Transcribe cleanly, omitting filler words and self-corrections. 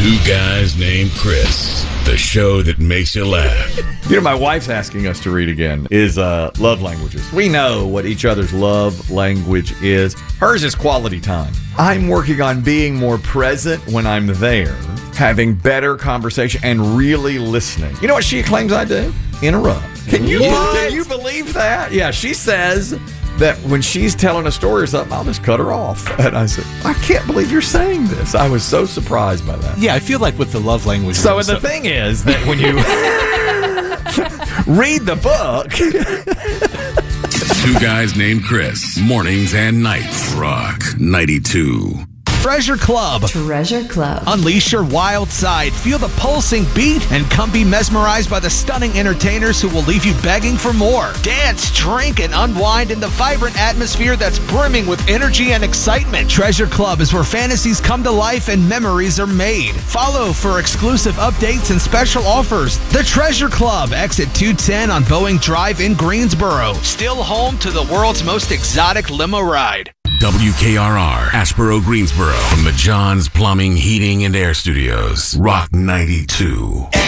Two Guys Named Chris, the show that makes you laugh. You know, my wife's asking us to read again is love languages. We know what each other's love language is. Hers is quality time. I'm working on being more present when I'm there, having better conversation, and really listening. You know what she claims I do? Interrupt. Can you believe that? Yeah, she says that when she's telling a story or something, I'll just cut her off. And I said, I can't believe you're saying this. I was so surprised by that. Yeah, I feel like with the love language. So the thing is that when you read the book. Two Guys Named Chris, mornings and nights. Rock 92. Treasure Club. Treasure Club. Unleash your wild side. Feel the pulsing beat and come be mesmerized by the stunning entertainers who will leave you begging for more. Dance, drink, and unwind in the vibrant atmosphere that's brimming with energy and excitement. Treasure Club is where fantasies come to life and memories are made. Follow for exclusive updates and special offers. The Treasure Club, exit 210 on Boeing Drive in Greensboro. Still home to the world's most exotic limo ride. WKRR, Asheboro, Greensboro, from the John's Plumbing, Heating, and Air Studios. Rock 92.